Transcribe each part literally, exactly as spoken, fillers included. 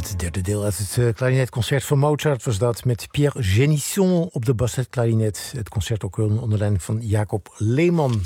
Het derde deel uit het uh, klarinetconcert van Mozart was dat, met Pierre Génisson op de bassetklarinet. Het concert ook onder leiding van Jacob Leeman.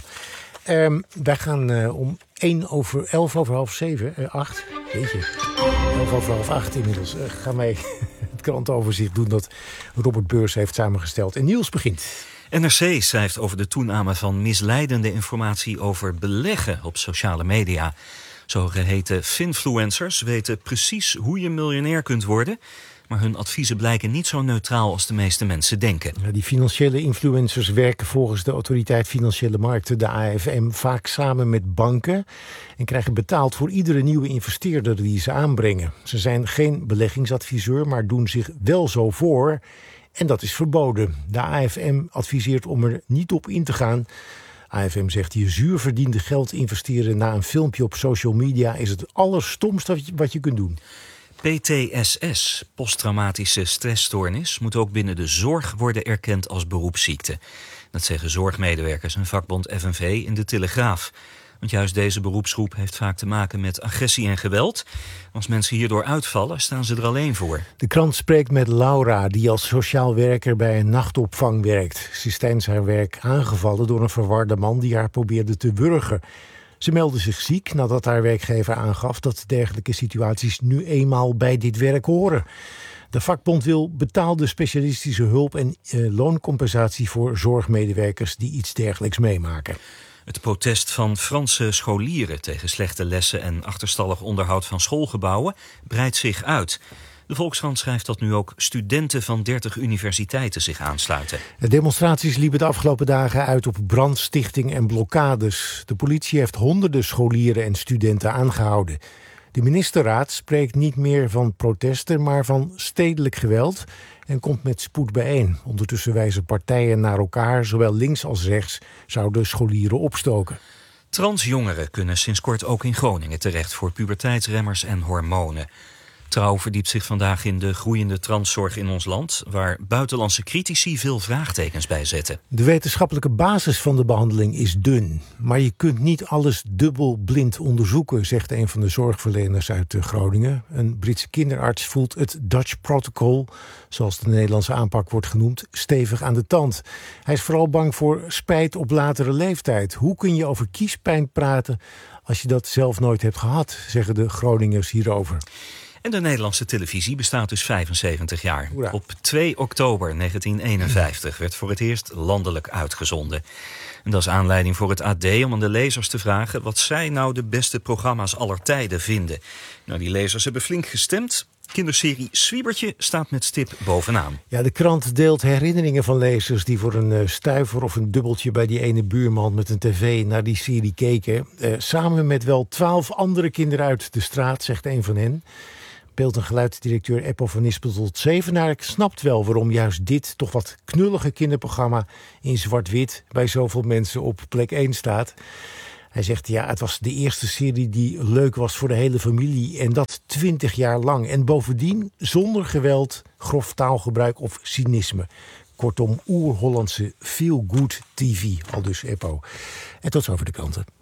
Um, wij gaan uh, om één over elf over half zeven, uh, acht, jeetje, elf over half acht inmiddels, uh, gaan wij het krantenoverzicht doen dat Robert Beurs heeft samengesteld. En Niels begint. N R C schrijft over de toename van misleidende informatie over beleggen op sociale media. Zogeheten finfluencers weten precies hoe je miljonair kunt worden, maar hun adviezen blijken niet zo neutraal als de meeste mensen denken. Ja, die financiële influencers werken volgens de Autoriteit Financiële Markten, de A F M, vaak samen met banken en krijgen betaald voor iedere nieuwe investeerder die ze aanbrengen. Ze zijn geen beleggingsadviseur, maar doen zich wel zo voor en dat is verboden. De A F M adviseert om er niet op in te gaan. A F M zegt, je zuur verdiende geld investeren na een filmpje op social media is het allerstomste wat je kunt doen. P T S S, posttraumatische stressstoornis, moet ook binnen de zorg worden erkend als beroepsziekte. Dat zeggen zorgmedewerkers en vakbond F N V in de Telegraaf. Want juist deze beroepsgroep heeft vaak te maken met agressie en geweld. Als mensen hierdoor uitvallen, staan ze er alleen voor. De krant spreekt met Laura, die als sociaal werker bij een nachtopvang werkt. Ze is tijdens haar werk aangevallen door een verwarde man die haar probeerde te wurgen. Ze meldde zich ziek nadat haar werkgever aangaf dat dergelijke situaties nu eenmaal bij dit werk horen. De vakbond wil betaalde specialistische hulp en uh, looncompensatie voor zorgmedewerkers die iets dergelijks meemaken. Het protest van Franse scholieren tegen slechte lessen en achterstallig onderhoud van schoolgebouwen breidt zich uit. De Volkskrant schrijft dat nu ook studenten van dertig universiteiten zich aansluiten. De demonstraties liepen de afgelopen dagen uit op brandstichting en blokkades. De politie heeft honderden scholieren en studenten aangehouden. De ministerraad spreekt niet meer van protesten, maar van stedelijk geweld en komt met spoed bijeen. Ondertussen wijzen partijen naar elkaar, zowel links als rechts zouden scholieren opstoken. Transjongeren kunnen sinds kort ook in Groningen terecht voor puberteitsremmers en hormonen. Trouw verdiept zich vandaag in de groeiende transzorg in ons land, waar buitenlandse critici veel vraagtekens bij zetten. De wetenschappelijke basis van de behandeling is dun. Maar je kunt niet alles dubbelblind onderzoeken, zegt een van de zorgverleners uit Groningen. Een Britse kinderarts voelt het Dutch Protocol, zoals de Nederlandse aanpak wordt genoemd, stevig aan de tand. Hij is vooral bang voor spijt op latere leeftijd. Hoe kun je over kiespijn praten als je dat zelf nooit hebt gehad, zeggen de Groningers hierover. En de Nederlandse televisie bestaat dus vijfenzeventig jaar. Hoera. Op twee oktober negentien eenenvijftig werd voor het eerst landelijk uitgezonden. En dat is aanleiding voor het A D om aan de lezers te vragen wat zij nou de beste programma's aller tijden vinden. Nou, die lezers hebben flink gestemd. Kinderserie Swiebertje staat met stip bovenaan. Ja, de krant deelt herinneringen van lezers die voor een uh, stuiver of een dubbeltje bij die ene buurman met een tv naar die serie keken. Uh, samen met wel twaalf andere kinderen uit de straat, zegt een van hen. Beeld- en geluidsdirecteur Eppo van Nispel tot Zevenaar snapt wel waarom juist dit toch wat knullige kinderprogramma in zwart-wit bij zoveel mensen op plek één staat. Hij zegt, ja, het was de eerste serie die leuk was voor de hele familie en dat twintig jaar lang. En bovendien zonder geweld, grof taalgebruik of cynisme. Kortom, oer-Hollandse feel-good T V, aldus Eppo. En tot zover de kranten.